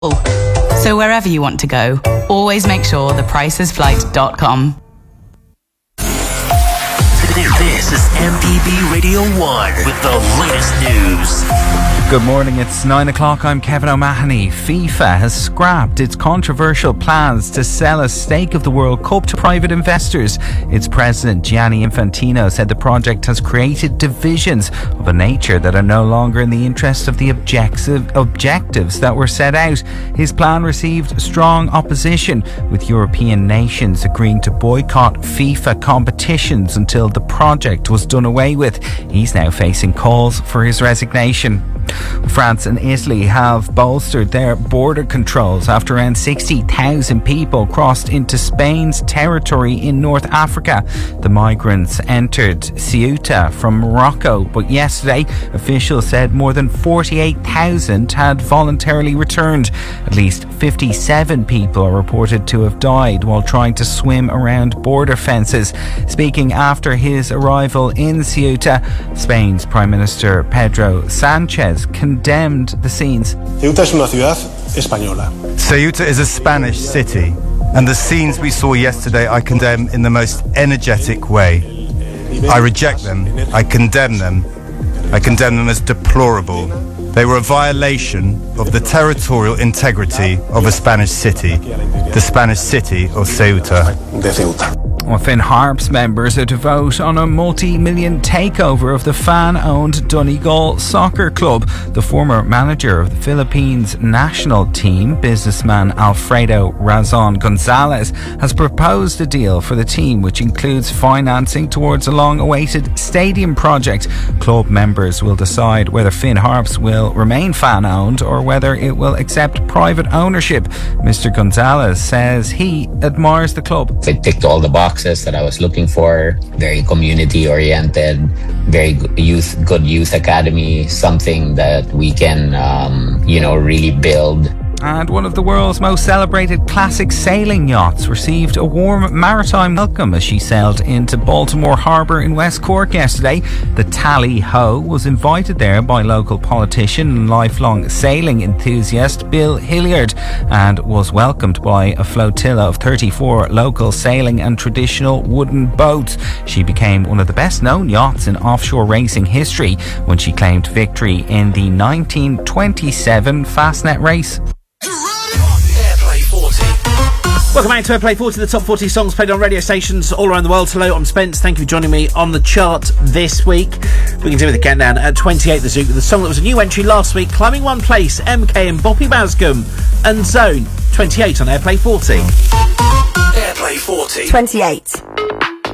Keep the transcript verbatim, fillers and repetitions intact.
So wherever you want to go, always make sure the price is flight dot com. This is M P B Radio one with the latest news. Good morning, it's nine o'clock, I'm Kevin O'Mahony. FIFA has scrapped its controversial plans to sell a stake of the World Cup to private investors. Its president, Gianni Infantino, said the project has created divisions of a nature that are no longer in the interest of the objective objectives that were set out. His plan received strong opposition, with European nations agreeing to boycott FIFA competitions until the project was done away with. He's now facing calls for his resignation. France and Italy have bolstered their border controls after around sixty thousand people crossed into Spain's territory in North Africa. The migrants entered Ceuta from Morocco, but yesterday officials said more than forty-eight thousand had voluntarily returned. At least fifty-seven people are reported to have died while trying to swim around border fences. Speaking after his arrival in Ceuta, Spain's Prime Minister Pedro Sanchez condemned the scenes. Ceuta es una ciudad española. Ceuta is a Spanish city, and the scenes we saw yesterday I condemn in the most energetic way. I reject them, I condemn them, I condemn them as deplorable. They were a violation of the territorial integrity of a Spanish city, the Spanish city of Ceuta. De Ceuta. Well, Finn Harps members are to vote on a multi-million takeover of the fan-owned Donegal Soccer Club. The former manager of the Philippines national team, businessman Alfredo Razon Gonzalez, has proposed a deal for the team which includes financing towards a long-awaited stadium project. Club members will decide whether Finn Harps will remain fan-owned or whether it will accept private ownership. Mister Gonzalez says he admires the club. It ticked all the boxes that I was looking for. Very community oriented, very good youth, good youth academy, something that we can, um, you know, really build. And one of the world's most celebrated classic sailing yachts received a warm maritime welcome as she sailed into Baltimore Harbour in West Cork yesterday. The Tally Ho was invited there by local politician and lifelong sailing enthusiast Bill Hilliard and was welcomed by a flotilla of thirty-four local sailing and traditional wooden boats. She became one of the best known yachts in offshore racing history when she claimed victory in the nineteen twenty-seven Fastnet race. Welcome back to Airplay forty, the top forty songs played on radio stations all around the world. Hello, I'm Spence. Thank you for joining me on the chart this week. We can do with the countdown at twenty-eight, the Zouk, with the song that was a new entry last week, climbing one place, M K and Bobby Bascom, and Zone, twenty-eight on Airplay forty. Airplay forty. twenty-eight.